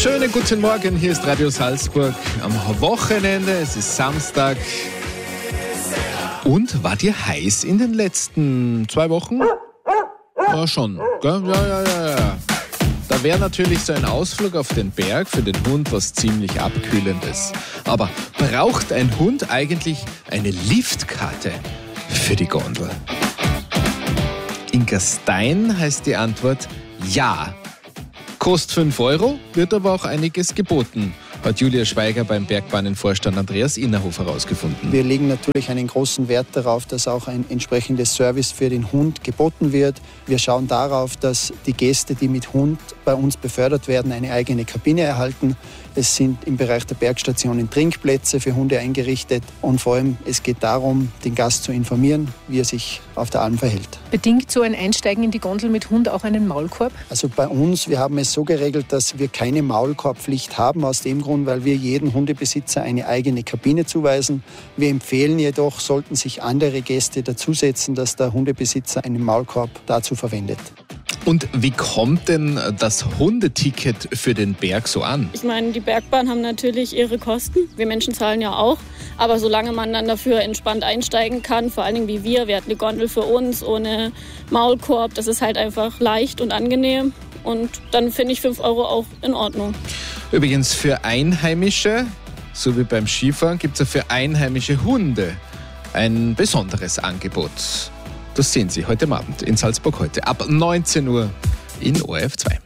Schönen guten Morgen, hier ist Radio Salzburg am Wochenende, es ist Samstag. Und war dir heiß in den letzten 2 Wochen? Ja, schon, gell? Ja. Da wäre natürlich so ein Ausflug auf den Berg für den Hund was ziemlich Abkühlendes. Aber braucht ein Hund eigentlich eine Liftkarte für die Gondel? In Gastein heißt die Antwort ja. Kostet 5 €, wird aber auch einiges geboten, hat Julia Schweiger beim Bergbahnenvorstand Andreas Innerhof herausgefunden. Wir legen natürlich einen großen Wert darauf, dass auch ein entsprechendes Service für den Hund geboten wird. Wir schauen darauf, dass die Gäste, die mit Hund bei uns befördert werden, eine eigene Kabine erhalten. Es sind im Bereich der Bergstationen Trinkplätze für Hunde eingerichtet und vor allem es geht darum, den Gast zu informieren, wie er sich auf der Alm verhält. Bedingt so ein Einsteigen in die Gondel mit Hund auch einen Maulkorb? Also bei uns, wir haben es so geregelt, dass wir keine Maulkorbpflicht haben, aus dem Grund, weil wir jedem Hundebesitzer eine eigene Kabine zuweisen. Wir empfehlen jedoch, sollten sich andere Gäste dazusetzen, dass der Hundebesitzer einen Maulkorb dazu verwendet. Und wie kommt denn das Hundeticket für den Berg so an? Ich meine, die Bergbahn haben natürlich ihre Kosten. Wir Menschen zahlen ja auch. Aber solange man dann dafür entspannt einsteigen kann, vor allen Dingen wie wir hatten eine Gondel für uns ohne Maulkorb, das ist halt einfach leicht und angenehm. Und dann finde ich 5 € auch in Ordnung. Übrigens für Einheimische, so wie beim Skifahren, gibt es ja für einheimische Hunde ein besonderes Angebot. Das sehen Sie heute Abend in Salzburg heute ab 19 Uhr in ORF 2.